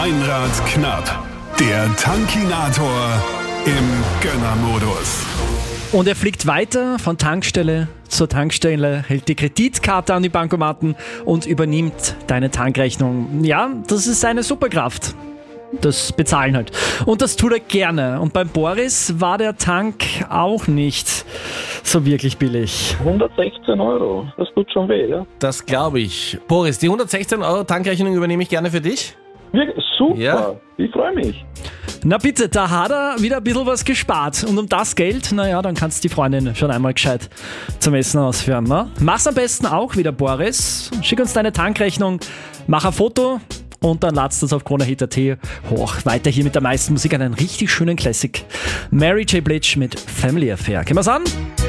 Meinrad knapp. Der Tankinator im Gönnermodus. Und er fliegt weiter von Tankstelle zur Tankstelle, hält die Kreditkarte an die Bankomaten und übernimmt deine Tankrechnung. Ja, das ist seine Superkraft. Das Bezahlen halt. Und das tut er gerne. Und beim Boris war der Tank auch nicht so wirklich billig. 116 Euro, das tut schon weh, ja? Das glaube ich. Boris, die 116 Euro Tankrechnung übernehme ich gerne für dich. Wirklich, super, Ja. ich freue mich. Na bitte, da hat er wieder ein bisschen was gespart. Und um das Geld, naja, dann kannst du die Freundin schon einmal gescheit zum Essen ausführen. Ne? Mach's am besten auch wieder, Boris. Schick uns deine Tankrechnung, mach ein Foto und dann ladst du es auf KronerHit.at hoch. Weiter hier mit der meisten Musik, einen richtig schönen Classic. Mary J. Blige mit Family Affair. Können wir's an?